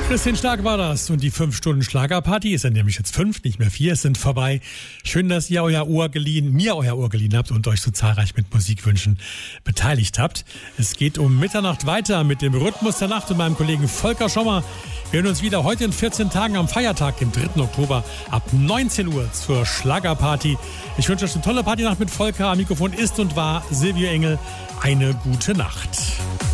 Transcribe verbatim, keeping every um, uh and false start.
Christian Stark war das und die fünf Stunden Schlagerparty ist ja nämlich jetzt fünf, nicht mehr vier, sind vorbei. Schön, dass ihr euer Ohr geliehen, mir euer Ohr geliehen habt und euch so zahlreich mit Musikwünschen beteiligt habt. Es geht um Mitternacht weiter mit dem Rhythmus der Nacht und meinem Kollegen Volker Schommer. Wir hören uns wieder heute in vierzehn Tagen am Feiertag, dem dritten Oktober, ab neunzehn Uhr zur Schlagerparty. Ich wünsche euch eine tolle Partynacht mit Volker. Am Mikrofon ist und war Silvio Engel. Eine gute Nacht.